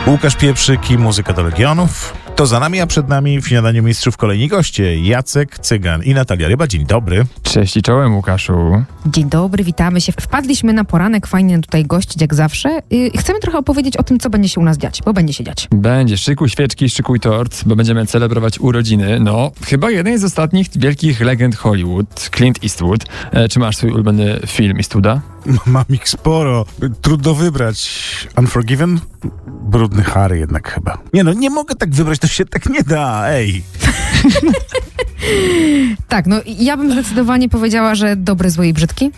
Łukasz Pieprzyk i muzyka do Legionów. To za nami, a przed nami w śniadaniu mistrzów kolejni goście. Jacek Cygan i Natalia Ryba. Dzień dobry. Cześć i czołem, Łukaszu. Dzień dobry, witamy się. Wpadliśmy na poranek, fajnie tutaj gościć jak zawsze. Chcemy trochę opowiedzieć o tym, co będzie się u nas dziać, bo będzie się dziać. Będzie. Szykuj świeczki, szykuj tort, bo będziemy celebrować urodziny. No, chyba jeden z ostatnich wielkich legend Hollywood, Clint Eastwood. Czy masz swój ulubiony film Eastwooda? Mam ich sporo. Trudno wybrać. Unforgiven? Brudny Harry jednak chyba. Nie mogę tak wybrać, to się tak nie da, ej. Tak, no ja bym zdecydowanie powiedziała, że Dobry, Zły i Brzydki.